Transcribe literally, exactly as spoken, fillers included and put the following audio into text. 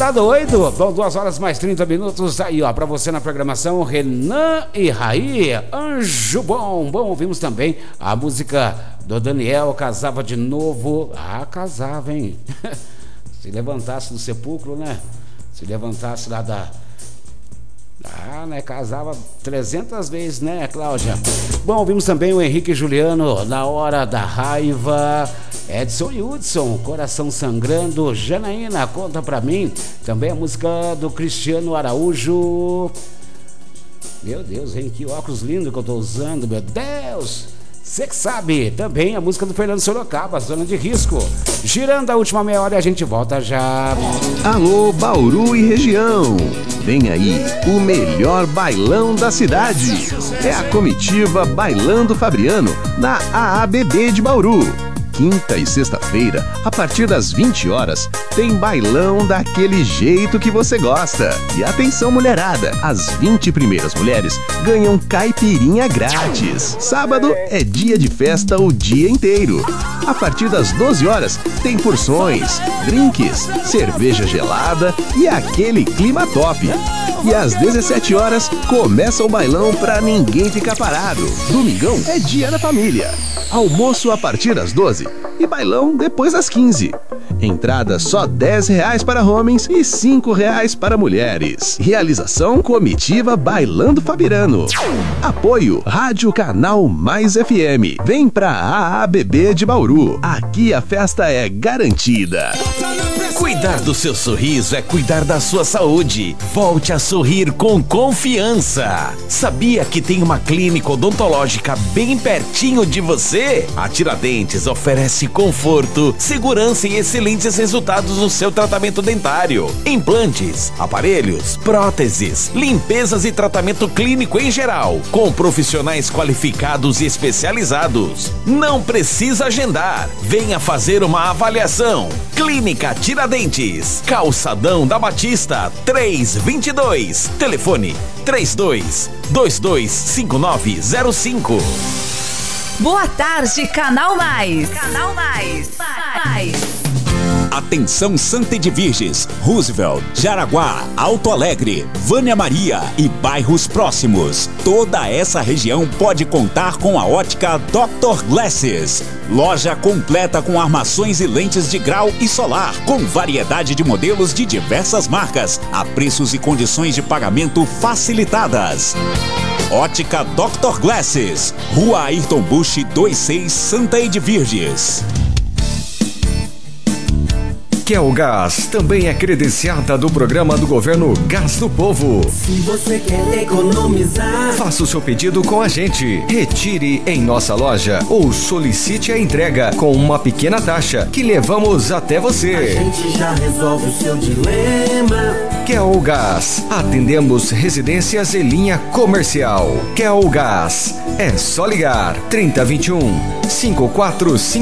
tá doido? Bom, duas horas mais trinta minutos. Aí, ó, pra você na programação, Renan e Raí, Anjo Bom. Bom, ouvimos também a música do Daniel, Casava de Novo. Ah, casava, hein? Se levantasse do sepulcro, né? Se levantasse lá da... Ah, né? Casava trezentas vezes, né, Cláudia? Bom, ouvimos também o Henrique e Juliano, Na Hora da Raiva. Edson e Hudson, Coração Sangrando. Janaína, Conta Pra Mim. Também a música do Cristiano Araújo. Meu Deus, hein? Que óculos lindo que eu tô usando, meu Deus! Você que sabe. Também a música do Fernando Sorocaba, Zona de Risco. Girando a última meia hora e a gente volta já. Alô, Bauru e região. Vem aí o melhor bailão da cidade. É a comitiva Bailando Fabriano, na A A B B de Bauru. Quinta e sexta-feira, a partir das vinte horas, tem bailão daquele jeito que você gosta. E atenção, mulherada, as vinte primeiras mulheres ganham caipirinha grátis. Sábado é dia de festa o dia inteiro. A partir das doze horas, tem porções, drinks, cerveja gelada e aquele clima top. E às dezessete horas, começa o bailão pra ninguém ficar parado. Domingão é dia da família. Almoço a partir das doze e bailão depois das quinze. Entrada só dez reais para homens e cinco reais para mulheres. Realização Comitiva Bailando Fabriano. Apoio Rádio Canal Mais F M. Vem pra A A B B de Bauru. Aqui a festa é garantida. Cuidar do seu sorriso é cuidar da sua saúde. Volte a sorrir com confiança. Sabia que tem uma clínica odontológica bem pertinho de você? A Tiradentes oferece conforto, segurança e excelentes resultados no seu tratamento dentário. Implantes, aparelhos, próteses, limpezas e tratamento clínico em geral, com profissionais qualificados e especializados. Não precisa agendar. Venha fazer uma avaliação. Clínica Tiradentes, Calçadão da Batista, três vinte e dois. Telefone três dois dois dois cinco nove zero cinco. Boa tarde, Canal Mais. Canal Mais. Mais. Atenção, Santa Edviges, Roosevelt, Jaraguá, Alto Alegre, Vânia Maria e bairros próximos. Toda essa região pode contar com a ótica doutor Glasses. Loja completa com armações e lentes de grau e solar, com variedade de modelos de diversas marcas, a preços e condições de pagamento facilitadas. Ótica doutor Glasses, Rua Ayrton Busch vinte e seis, Santa Edviges. Kelgás também é credenciada do programa do governo Gás do Povo. Se você quer economizar, faça o seu pedido com a gente. Retire em nossa loja ou solicite a entrega com uma pequena taxa que levamos até você. A gente já resolve o seu dilema. Kelgás, atendemos residências e linha comercial. Kelgás, é só ligar trinta, vinte e um, cinquenta e quatro, cinquenta.